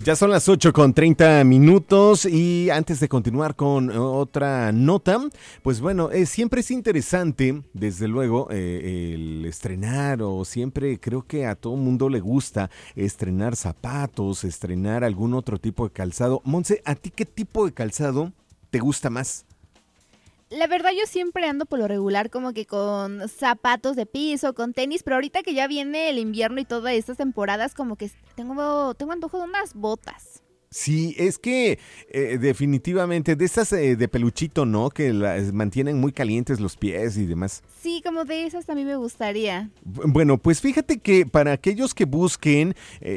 Ya son las 8:30 y antes de continuar con otra nota, pues bueno, siempre es interesante, desde luego, el estrenar, o siempre creo que a todo mundo le gusta estrenar zapatos, estrenar algún otro tipo de calzado. Monse, ¿a ti qué tipo de calzado te gusta más? La verdad yo siempre ando por lo regular como que con zapatos de piso, con tenis, pero ahorita que ya viene el invierno y todas estas temporadas como que tengo antojo de unas botas. Sí, es que definitivamente de estas de peluchito, ¿no? Que las mantienen muy calientes los pies y demás. Sí, como de esas también me gustaría. Bueno, pues fíjate que para aquellos que busquen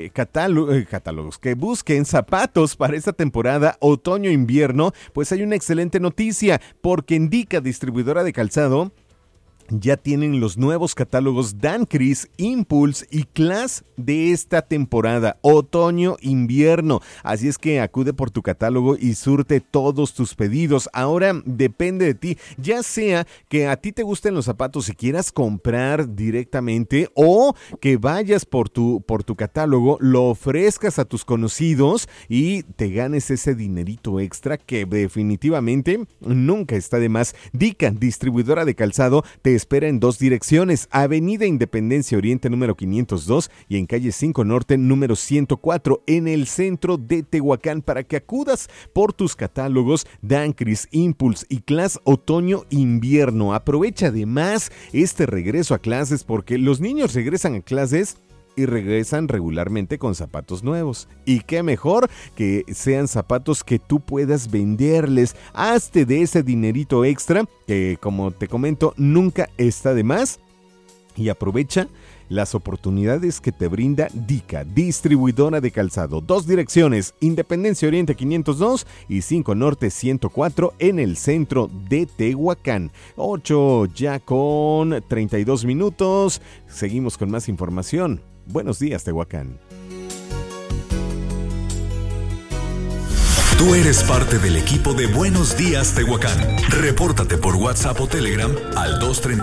catálogos, que busquen zapatos para esta temporada otoño-invierno, pues hay una excelente noticia, porque Indica, distribuidora de calzado, ya tienen los nuevos catálogos Dan Chris, Impulse y Class de esta temporada, otoño-invierno. Así es que acude por tu catálogo y surte todos tus pedidos. Ahora depende de ti, ya sea que a ti te gusten los zapatos y quieras comprar directamente, o que vayas por tu catálogo, lo ofrezcas a tus conocidos y te ganes ese dinerito extra que definitivamente nunca está de más. Dica, distribuidora de calzado, te espera en dos direcciones: Avenida Independencia Oriente número 502 y en calle 5 Norte número 104 en el centro de Tehuacán, para que acudas por tus catálogos Dan Chris, Impulse y Class otoño-invierno. Aprovecha además este regreso a clases, porque los niños regresan a clases y regresan regularmente con zapatos nuevos. Y qué mejor que sean zapatos que tú puedas venderles. Hazte de ese dinerito extra que, como te comento, nunca está de más. Y aprovecha las oportunidades que te brinda Dica, distribuidora de calzado. Dos direcciones: Independencia Oriente 502 y 5 Norte 104 en el centro de Tehuacán. 8:32. Seguimos con más información. Buenos días, Tehuacán. Tú eres parte del equipo de Buenos Días, Tehuacán. Repórtate por WhatsApp o Telegram al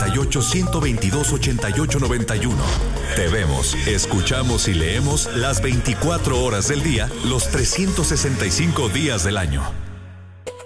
238-122-8891. Te vemos, escuchamos y leemos las 24 horas del día, los 365 días del año.